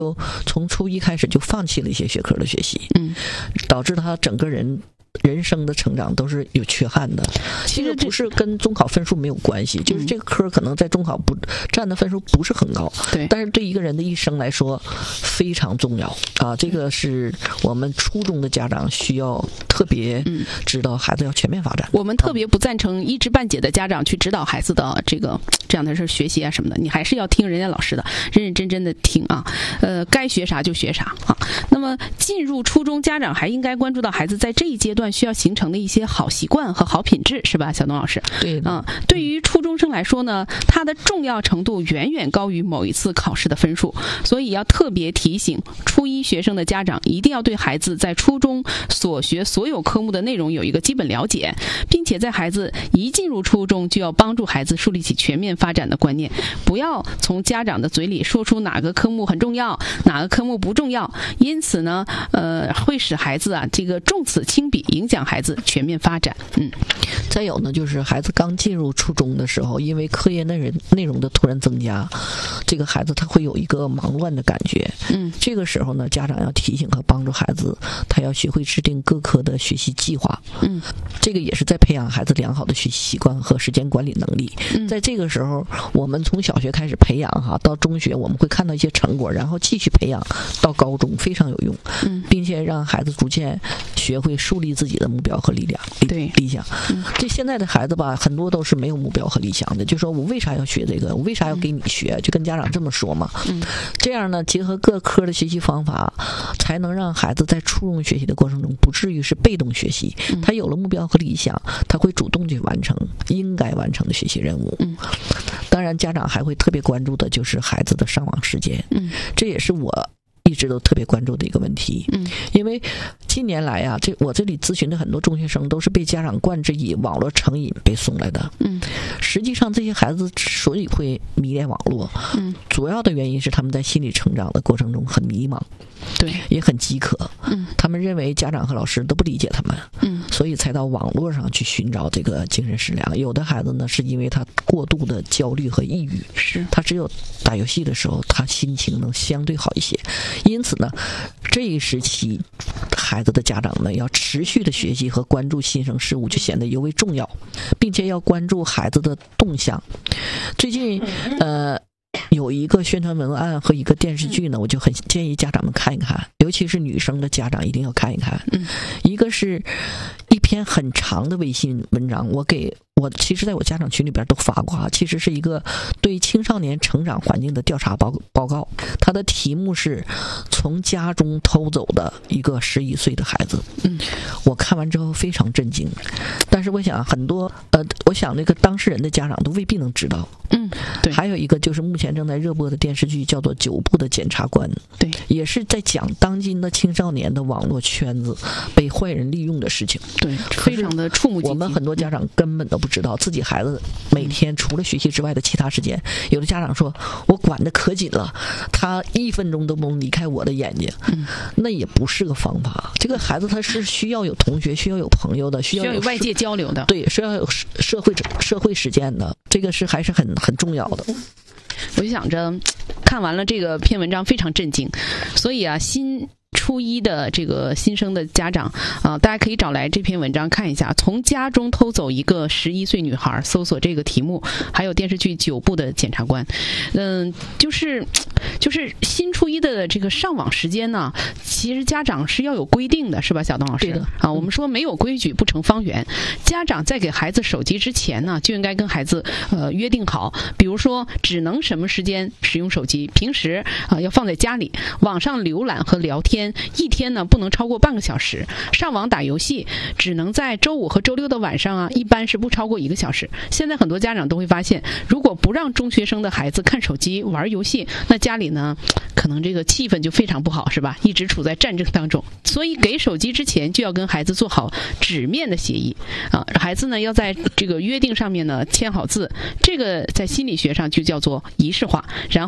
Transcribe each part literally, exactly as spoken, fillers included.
就从初一开始就放弃了一些学科的学习， 嗯， 导致他整个人人生的成长都是有缺憾的。其实不是跟中考分数没有关系，就是这个科可能在中考不占的分数不是很高， 对， 但是对一个人的一生来说非常重要啊。这个是我们初中的家长需要特别知道孩子要全面发展。 我们特别不赞成一知半解的家长去指导孩子的这个这样的是学习啊什么的，你还是要听人家老师的，认认真真的听啊，呃，该学啥就学啥啊。那么进入初中，家长还应该关注到孩子在这一阶段需要形成的一些好习惯和好品质，是吧，小东老师？ 对， 嗯，对于初中生来说呢，它的重要程度远远高于某一次考试的分数，所以要特别提醒初一学生的家长，一定要对孩子在初中所学所有科目的内容有一个基本了解，并且在孩子一进入初中就要帮助孩子树立起全面发展的观念，不要从家长的嘴里说出哪个科目很重要，哪个科目不重要，因此呢，呃，会使孩子啊这个重此轻彼，影响孩子全面发展。嗯， 再有呢，就是孩子刚进入初中的时候，因为课业内容内容的突然增加，这个孩子他会有一个忙乱的感觉。 嗯， 这个时候呢，家长要提醒和帮助孩子，他要学会制定各科的学习计划。 嗯， 这个也是在培养孩子良好的学习习惯和时间管理能力。 嗯， 在这个时候，我们从小学开始培养哈，到中学我们会看到一些成果，然后继续培养到高中，非常有用。 嗯， 并且让孩子逐渐学会树立自己的目标和力量。 对， 理想。嗯，这现在的孩子吧，很多都是没有目标和理想的，就说我为啥要学这个？我为啥要给你学？就跟家长这么说嘛。 嗯， 这样呢，结合各科的学习方法，才能让孩子在初中学习的过程中，不至于是被动学习。 嗯， 他有了目标和理想，他会主动去完成应该完成的学习任务。 嗯， 当然，家长还会特别关注的就是孩子的上网时间。 嗯， 这也是我一直都特别关注的一个问题。 嗯， 因为近年来啊，这我这里咨询的很多中学生都是被家长灌之以网络成瘾被送来的。 嗯， 实际上这些孩子之所以会迷恋网络， 嗯， 主要的原因是他们在心理成长的过程中很迷茫， 对， 也很饥渴。 嗯， 他们认为家长和老师都不理解他们， 嗯， 所以才到网络上去寻找这个精神食粮。有的孩子呢，是因为他过度的焦虑和抑郁， 是他只有打游戏的时候，他心情能相对好一些。因此呢，这一时期孩子的家长呢，要持续的学习和关注新生事物，就显得尤为重要，并且要关注孩子的动向。最近，呃。有一个宣传文案和一个电视剧呢，我就很建议家长们看一看，尤其是女生的家长一定要看一看。 嗯， 一个是一篇很长的微信文章，我给我其实在我家长群里边都发过啊，其实是一个对青少年成长环境的调查报报告，它的题目是从家中偷走的一个十一岁的孩子。 嗯， 我看完之后非常震惊，但是我想很多呃，我想那个当事人的家长都未必能知道。 嗯，对。 还有一个就是目前正在热播的电视剧叫做《九部的检察官》， 对， 也是在讲当今的青少年的网络圈子被坏人利用的事情。 对，非常的触目惊心。 我们很多家长根本都不知道自己孩子每天除了学习之外的其他时间，有的家长说我管得可紧了，他一分钟都不能离开我的眼睛。 嗯， 那也不是个方法。这个孩子他是需要有同学，需要有朋友的，需要有需要有外界交流的， 对，需要有社会社会实践的，这个是还是很很重要的。 我就想着看完了这个篇文章非常震惊，所以啊，新初一的这个新生的家长啊、呃，大家可以找来这篇文章看一下，从家中偷走一个十一岁女孩，搜索这个题目，还有电视剧《九部的检察官》。嗯，就是就是新初一的这个上网时间呢，其实家长是要有规定的，是吧，小东老师？ 对的啊，我们说没有规矩不成方圆。家长在给孩子手机之前呢，就应该跟孩子呃约定好，比如说只能什么时间使用手机，平时啊、呃、要放在家里，网上浏览和聊天一天呢不能超过半个小时，上网打游戏只能在周五和周六的晚上啊，一般是不超过一个小时。现在很多家长都会发现，如果不让中学生的孩子看手机玩游戏，那家里呢可能这个气氛就非常不好，是吧？一直处在战争当中。所以给手机之前就要跟孩子做好纸面的协议啊，孩子呢要在这个约定上面呢签好字，这个在心理学上就叫做仪式化，然后再把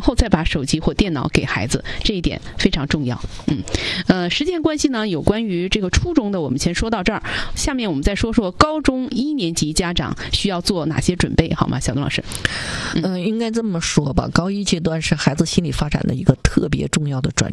手机或电脑给孩子，这一点非常重要。嗯，呃，时间关系呢，有关于这个初中的我们先说到这儿，下面我们再说说高中一年级家长需要做哪些准备，好吗？小东老师。 嗯、呃，应该这么说吧，高一阶段是孩子心理发展的一个特别重要的转